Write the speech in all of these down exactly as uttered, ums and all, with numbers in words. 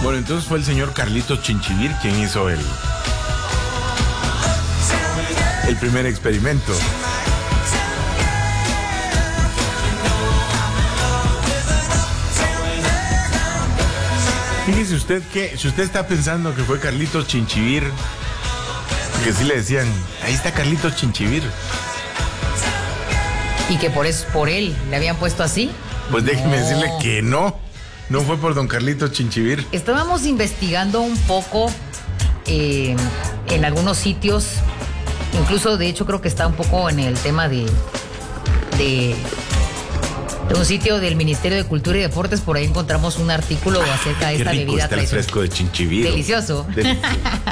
Bueno, entonces fue el señor Carlitos Chinchivir quien hizo el, el primer experimento. Fíjese usted que, si usted está pensando que fue Carlitos Chinchivir, que sí le decían, ahí está Carlitos Chinchivir. Y que por eso, por él, le habían puesto así. Pues no. Déjeme decirle que no, no fue por don Carlitos Chinchivir. Estábamos investigando un poco eh, en algunos sitios, incluso de hecho creo que está un poco en el tema de, de, de un sitio del Ministerio de Cultura y Deportes. Por ahí encontramos un artículo acerca de Qué esta rico bebida está el tradicional. fresco de Chinchivir. Delicioso. Delicioso.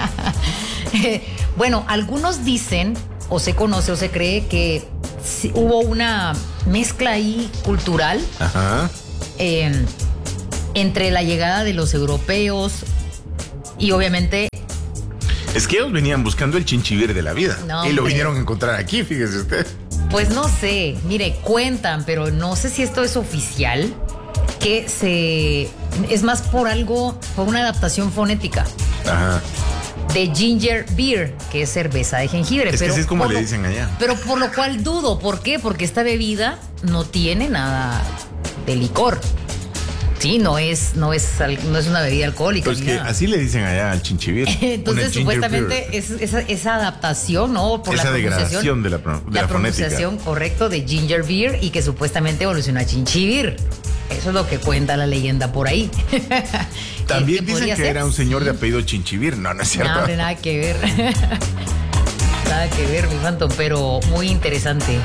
Bueno, algunos dicen, o se conoce o se cree que sí, hubo una mezcla ahí cultural. Ajá. Eh, entre la llegada de los europeos y obviamente... Es que ellos venían buscando el Chinchivir de la vida. No, y lo hombre. vinieron a encontrar aquí, fíjese usted. Pues no sé, mire, cuentan, pero no sé si esto es oficial, que se... es más por algo, por una adaptación fonética. Ajá. De ginger beer, que es cerveza de jengibre. Es pero que así es como le lo, dicen allá. Pero por lo cual dudo. ¿Por qué? Porque esta bebida no tiene nada de licor. Sí, no es, no es, no es una bebida alcohólica. Pues que nada. así le dicen allá al Chinchivir. Entonces, supuestamente, es, esa, esa adaptación, ¿no? Por esa la degradación de la, de la, la fonética. pronunciación, correcto, de ginger beer y que supuestamente evolucionó a Chinchivir. Eso es lo que cuenta la leyenda por ahí. También dicen que ser? era un señor sí. de apellido Chinchivir. No, no es cierto. No, hombre, nada que ver. Nada que ver, mi Phantom, pero muy interesante.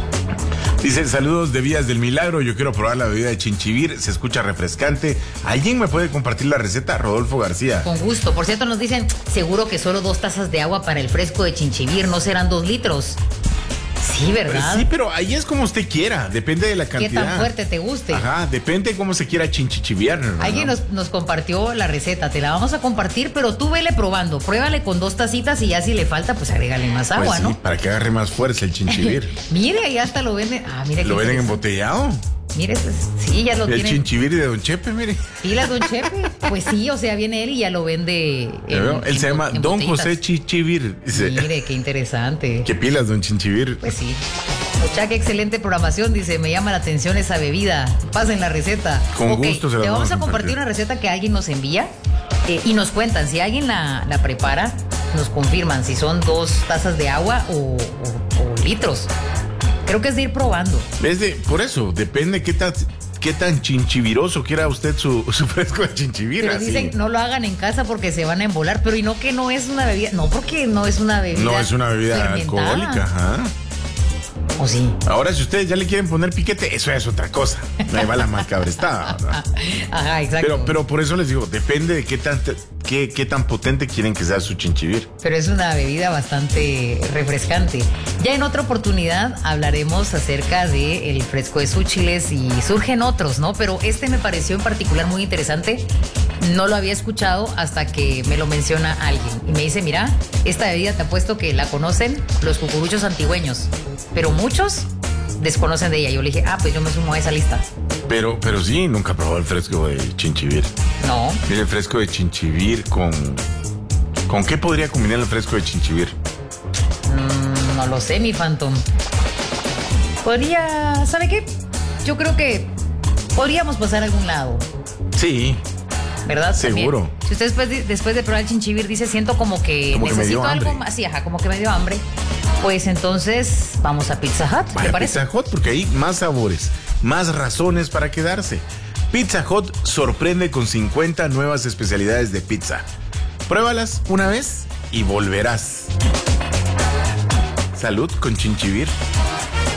Dice, saludos de Vías del Milagro, yo quiero probar la bebida de Chinchivir, se escucha refrescante. ¿Alguien me puede compartir la receta? Rodolfo García. Con gusto. Por cierto, nos dicen, seguro que solo dos tazas de agua para el fresco de Chinchivir, no serán dos litros. Sí, ¿verdad? Sí, pero ahí es como usted quiera, depende de la cantidad. ¿Qué tan fuerte te guste? Ajá, depende de cómo se quiera chinchichiviar. ¿No? Alguien nos, nos compartió la receta, te la vamos a compartir, pero tú vele probando, pruébale con dos tacitas y ya si le falta, pues agrégale más agua, pues sí, ¿no? para que agarre más fuerza el Chinchivir. Mire, ahí hasta lo venden. Ah, mire. ¿Lo venden embotellado? Mire, sí, ya lo el tienen. El Chinchivir de Don Chepe, mire. Pilas, Don Chepe. Pues sí, o sea, viene él y ya lo vende. En, Él en, se llama Don José Chinchivir. Dice, mire, qué interesante. ¿Qué pilas, Don Chinchivir? Pues sí. Mucha, qué excelente programación, dice, me llama la atención esa bebida. Pasen la receta. Con okay, gusto se la te vamos vamos a a compartir compartir. una receta que alguien nos envía eh, y nos cuentan. Si alguien la, la prepara, nos confirman si son dos tazas de agua o, o, o litros. Creo que es de ir probando. Es de, por eso, depende qué tan, qué tan chinchiviroso quiera usted su, su fresco de Chinchivir. Pero así. dicen, no lo hagan en casa porque se van a embolar. Pero y no que no es una bebida. No, porque no es una bebida. No es una bebida fermentada. alcohólica, ajá. ¿O sí? Ahora, si ustedes ya le quieren poner piquete, eso es otra cosa. Ahí va la macabrestada, ¿verdad? Ajá, exacto. Pero, pero por eso les digo, depende de qué tan, qué, qué tan potente quieren que sea su Chinchivir. Pero es una bebida bastante refrescante. Ya en otra oportunidad hablaremos acerca del fresco de súchiles y surgen otros, ¿no? Pero este me pareció en particular muy interesante. No lo había escuchado hasta que me lo menciona alguien. Y me dice, mira, esta bebida te apuesto que la conocen los cucuruchos antigüeños. Pero muchos desconocen de ella. Yo le dije, ah, pues yo me sumo a esa lista. Pero, pero sí, nunca probó el fresco de Chinchivir. No. Mire, el fresco de Chinchivir con... ¿Con qué podría combinar el fresco de Chinchivir? Mm, no lo sé, mi Phantom. Podría... ¿Sabe qué? Yo creo que podríamos pasar a algún lado. Sí. ¿Verdad? Seguro. También. Si usted después de, después de probar el Chinchivir dice, siento como que como necesito que algo más, sí, ajá, como que me dio hambre, pues entonces vamos a Pizza Hut, ¿te Vaya parece? Pizza Hut, porque hay más sabores, más razones para quedarse. Pizza Hut sorprende con cincuenta nuevas especialidades de pizza. Pruébalas una vez y volverás. Salud con Chinchivir.